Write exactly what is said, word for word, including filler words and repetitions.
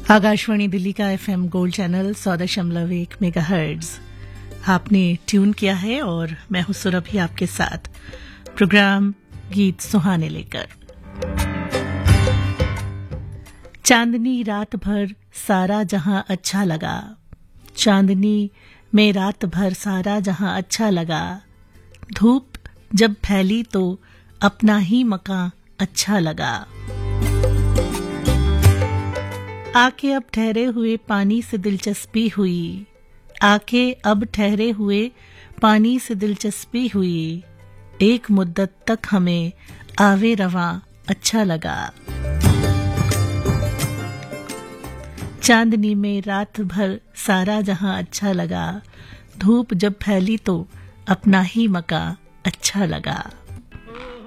आकाशवाणी दिल्ली का FM gold channel सौ दशमलव एक मेगाहर्ट्ज आपने ट्यून किया है और मैं हूं सुरभि आपके साथ प्रोग्राम गीत सुहाने लेकर। चांदनी रात भर सारा जहां अच्छा लगा, चांदनी में रात भर सारा जहां अच्छा लगा, धूप जब फैली तो अपना ही मकां अच्छा लगा। आके अब ठहरे हुए पानी से दिलचस्पी हुई, आके अब ठहरे हुए पानी से दिलचस्पी हुई, एक मुद्दत तक हमें आवे रवां अच्छा लगा। चांदनी में रात भर सारा जहां अच्छा लगा, धूप जब फैली तो अपना ही मकां अच्छा लगा।